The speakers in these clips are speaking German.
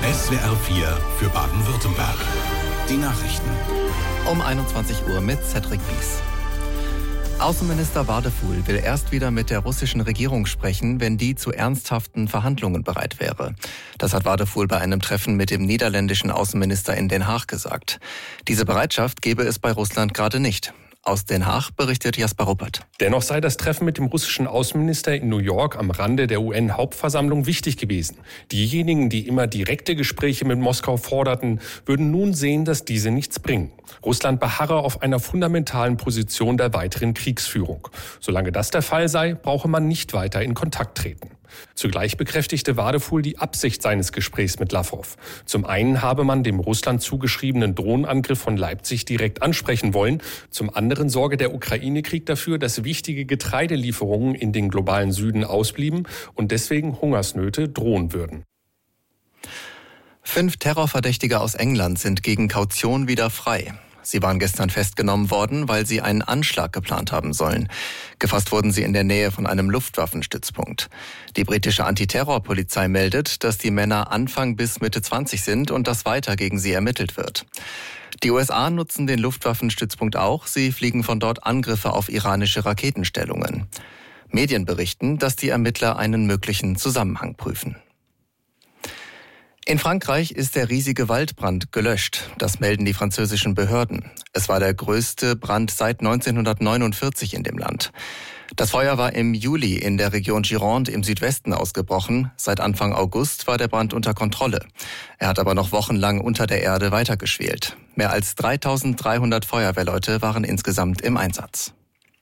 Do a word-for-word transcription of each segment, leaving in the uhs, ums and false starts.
S W R vier für Baden-Württemberg. Die Nachrichten. Um einundzwanzig Uhr mit Cedric Bies. Außenminister Wadefuhl will erst wieder mit der russischen Regierung sprechen, wenn die zu ernsthaften Verhandlungen bereit wäre. Das hat Wadefuhl bei einem Treffen mit dem niederländischen Außenminister in Den Haag gesagt. Diese Bereitschaft gebe es bei Russland gerade nicht. Aus Den Haag berichtet Jasper Ruppert. Dennoch sei das Treffen mit dem russischen Außenminister in New York am Rande der U N-Hauptversammlung wichtig gewesen. Diejenigen, die immer direkte Gespräche mit Moskau forderten, würden nun sehen, dass diese nichts bringen. Russland beharre auf einer fundamentalen Position der weiteren Kriegsführung. Solange das der Fall sei, brauche man nicht weiter in Kontakt treten. Zugleich bekräftigte Wadefuhl die Absicht seines Gesprächs mit Lavrov. Zum einen habe man dem Russland zugeschriebenen Drohnenangriff von Leipzig direkt ansprechen wollen. Zum anderen sorge der Ukraine-Krieg dafür, dass wichtige Getreidelieferungen in den globalen Süden ausblieben und deswegen Hungersnöte drohen würden. Fünf Terrorverdächtige aus England sind gegen Kaution wieder frei. Sie waren gestern festgenommen worden, weil sie einen Anschlag geplant haben sollen. Gefasst wurden sie in der Nähe von einem Luftwaffenstützpunkt. Die britische Antiterrorpolizei meldet, dass die Männer Anfang bis Mitte zwanzig sind und dass weiter gegen sie ermittelt wird. Die U S A nutzen den Luftwaffenstützpunkt auch. Sie fliegen von dort Angriffe auf iranische Raketenstellungen. Medien berichten, dass die Ermittler einen möglichen Zusammenhang prüfen. In Frankreich ist der riesige Waldbrand gelöscht. Das melden die französischen Behörden. Es war der größte Brand seit neunzehnhundertneunundvierzig in dem Land. Das Feuer war im Juli in der Region Gironde im Südwesten ausgebrochen. Seit Anfang August war der Brand unter Kontrolle. Er hat aber noch wochenlang unter der Erde weitergeschwelt. Mehr als dreitausenddreihundert Feuerwehrleute waren insgesamt im Einsatz.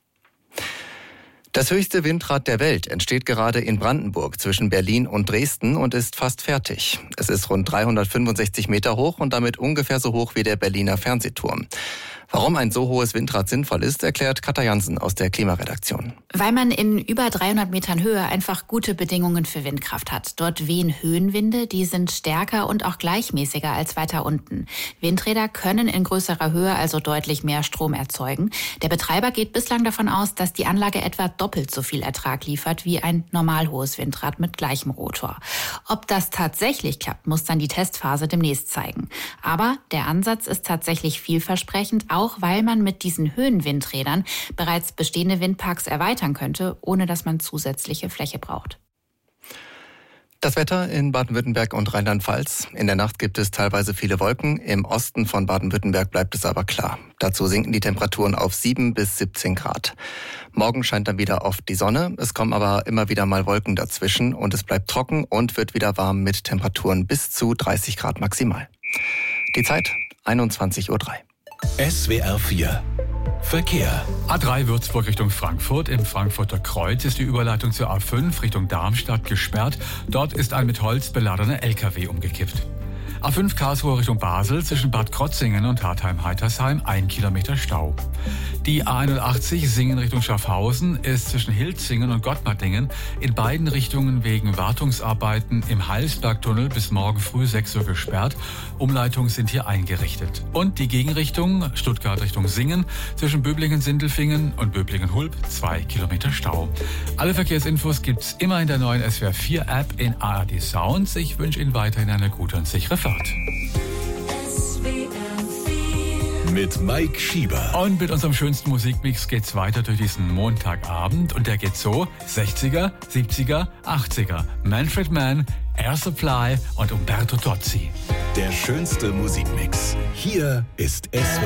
Das höchste Windrad der Welt entsteht gerade in Brandenburg zwischen Berlin und Dresden und ist fast fertig. Es ist rund dreihundertfünfundsechzig Meter hoch und damit ungefähr so hoch wie der Berliner Fernsehturm. Warum ein so hohes Windrad sinnvoll ist, erklärt Katja Jansen aus der Klimaredaktion. Weil man in über dreihundert Metern Höhe einfach gute Bedingungen für Windkraft hat. Dort wehen Höhenwinde, die sind stärker und auch gleichmäßiger als weiter unten. Windräder können in größerer Höhe also deutlich mehr Strom erzeugen. Der Betreiber geht bislang davon aus, dass die Anlage etwa doppelt so viel Ertrag liefert wie ein normal hohes Windrad mit gleichem Rotor. Ob das tatsächlich klappt, muss dann die Testphase demnächst zeigen. Aber der Ansatz ist tatsächlich vielversprechend, auch weil man mit diesen Höhenwindrädern bereits bestehende Windparks erweitern könnte, ohne dass man zusätzliche Fläche braucht. Das Wetter in Baden-Württemberg und Rheinland-Pfalz. In der Nacht gibt es teilweise viele Wolken. Im Osten von Baden-Württemberg bleibt es aber klar. Dazu sinken die Temperaturen auf sieben bis siebzehn Grad. Morgen scheint dann wieder oft die Sonne. Es kommen aber immer wieder mal Wolken dazwischen und es bleibt trocken und wird wieder warm mit Temperaturen bis zu dreißig Grad maximal. Die Zeit einundzwanzig Uhr drei. S W R vier Verkehr. A drei Würzburg Richtung Frankfurt. Im Frankfurter Kreuz ist die Überleitung zur A fünf Richtung Darmstadt gesperrt. Dort ist ein mit Holz beladener L K W umgekippt. A fünf Karlsruhe Richtung Basel zwischen Bad Krotzingen und Hartheim-Heitersheim ein Kilometer Stau. Die A einundachtzig Singen Richtung Schaffhausen ist zwischen Hilzingen und Gottmardingen in beiden Richtungen wegen Wartungsarbeiten im Heilsbergtunnel bis morgen früh sechs Uhr gesperrt. Umleitungen sind hier eingerichtet. Und die Gegenrichtung Stuttgart Richtung Singen zwischen Böblingen-Sindelfingen und Böblingen-Hulb zwei Kilometer Stau. Alle Verkehrsinfos gibt's immer in der neuen S W R vier App in A R D Sounds. Ich wünsche Ihnen weiterhin eine gute und sichere Fahrt. Mit Mike Schieber. Und mit unserem schönsten Musikmix geht's weiter durch diesen Montagabend. Und der geht so: sechziger, siebziger, achtziger. Manfred Mann, Air Supply und Umberto Tozzi. Der schönste Musikmix. Hier ist S W R